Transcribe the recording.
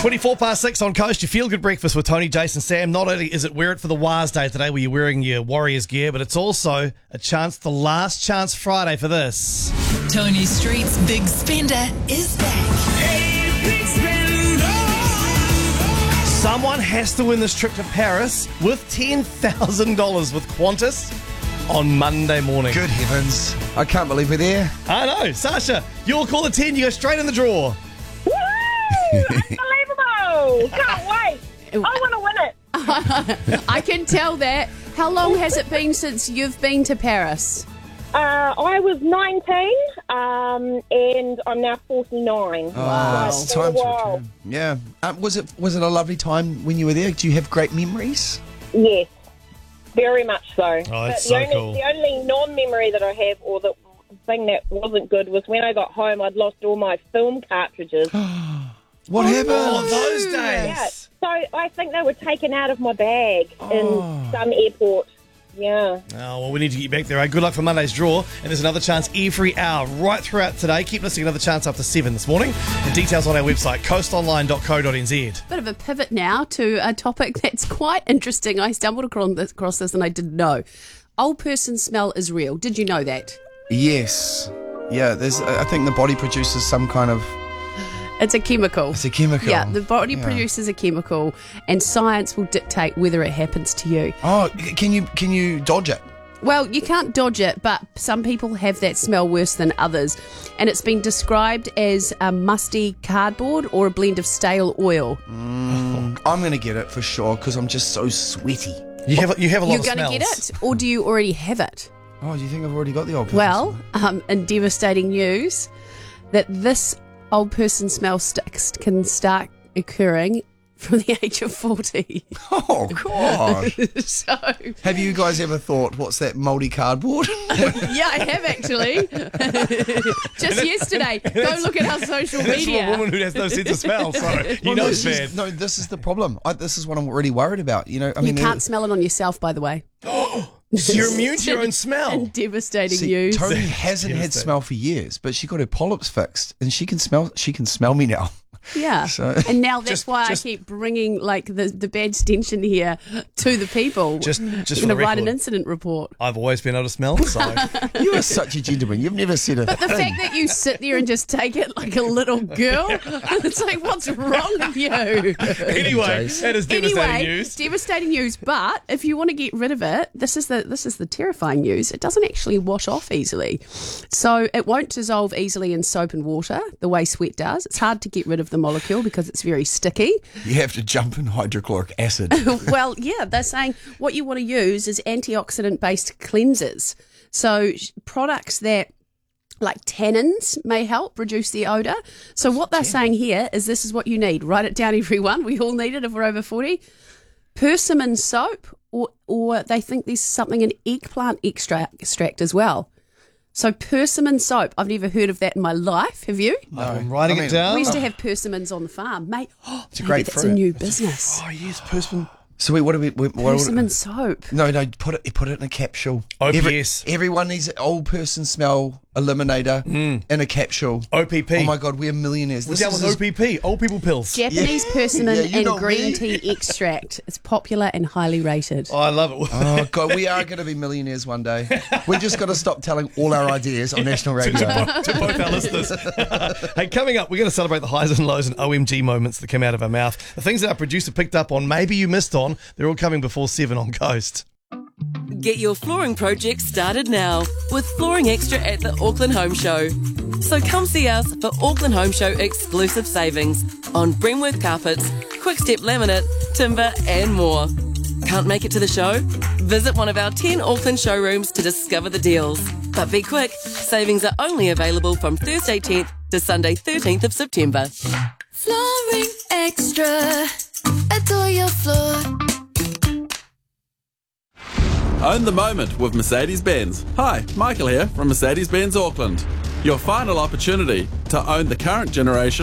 6 on Coast, your feel-good breakfast with Tony, Jason, Sam. Not only is it Wear It for the Wars Day today where you're wearing your Warriors gear, but it's also the last chance Friday for this. Tony Street's Big Spender is back. Hey, Big Spender! Someone has to win this trip to Paris with $10,000 with Qantas on Monday morning. Good heavens. I can't believe we're there. I know. Sasha, you'll call the 10, you go straight in the draw. Woo! Unbelievable! Can't wait. I want to win it. I can tell that. How long has it been since you've been to Paris? I was 19 and I'm now 49. Wow. It's time to return. Yeah. Was it a lovely time when you were there? Do you have great memories? Yes, very much so. Oh, that's so cool. The only non-memory that I have, or the thing that wasn't good, was when I got home, I'd lost all my film cartridges. What happened? Oh, those days. Yeah, so I think they were taken out of my bag in some airport. Yeah. Oh, well, we need to get you back there. Good luck for Monday's draw. And there's another chance every hour right throughout today. Keep listening, another chance after 7 this morning. And details on our website, coastonline.co.nz. Bit of a pivot now to a topic that's quite interesting. I stumbled across this and I didn't know. Old person smell is real. Did you know that? Yes. Yeah, I think the body produces some kind of... It's a chemical. It's a chemical. Yeah, the body produces a chemical and science will dictate whether it happens to you. Oh, can you dodge it? Well, you can't dodge it, but some people have that smell worse than others. And it's been described as a musty cardboard or a blend of stale oil. I'm going to get it for sure because I'm just so sweaty. You have a lot of smells. You're going to get it, or do you already have it? Oh, do you think I've already got the old person Well, smell? in devastating news, that this old person smell can start occurring from the age of 40. Oh, God. So, Have you guys ever thought, what's that mouldy cardboard? yeah, I have actually. Just yesterday. Go look at our social That's for a media. woman who has no sense of smell, so you know it's bad. No, this is the problem. This is what I'm really worried about. You Can't smell it on yourself, by the way. So you're immune to your own smell. And devastating See, news. Tony hasn't had smell for years, but she got her polyps fixed, and she can smell me now. Yeah. So- And now that's why I keep bringing the bad stench in here to the people. Just I'm for going the to write an record. incident report. I've always been able to smell, so... You are such a gentleman. You've never said a The fact that you sit there and just take it like a little girl, it's like, what's wrong with you? Anyway, that is devastating news. Devastating news. But if you want to get rid of it, this is the terrifying news. It doesn't actually wash off easily, so it won't dissolve easily in soap and water the way sweat does. It's hard to get rid of the molecule because it's very sticky. You have to jump in hydrochloric acid. Well, yeah, they're saying what you want to use is antioxidant-based cleansers. So products that like tannins may help reduce the odour. So what they're saying here is this is what you need. Write it down, everyone. We all need it if we're over 40. Persimmon soap, or they think there's something in eggplant extract as well. So persimmon soap, I've never heard of that in my life. Have you? I'm writing it down. We used to have persimmons on the farm, mate. It's a great that's fruit. a new business. Oh, yes, persimmon. So wait, what do we? Persimmon soap. No, put it in a capsule. OPS. Everyone needs an old person smell eliminator in a capsule. OPP. Oh my God, we're millionaires. We're down with OPP, old people pills. Japanese persimmon Yeah, you and know green me. tea extract. It's popular and highly rated. Oh, I love it. Oh God, we are going to be millionaires one day. We just got to stop telling all our ideas on national radio. to both our listeners. Hey, coming up, we're going to celebrate the highs and lows and OMG moments that come out of our mouth. The things that our producer picked up on, maybe you missed on, they're all coming before 7 on Coast. Get your flooring project started now with Flooring Extra at the Auckland Home Show. So come see us for Auckland Home Show exclusive savings on Bremworth carpets, Quickstep laminate, timber and more. Can't make it to the show? Visit one of our 10 Auckland showrooms to discover the deals. But be quick, savings are only available from Thursday 10th to Sunday 13th of September. Flooring Extra. Adore your floor. Own the moment with Mercedes-Benz. Hi, Michael here from Mercedes-Benz Auckland. Your final opportunity to own the current generation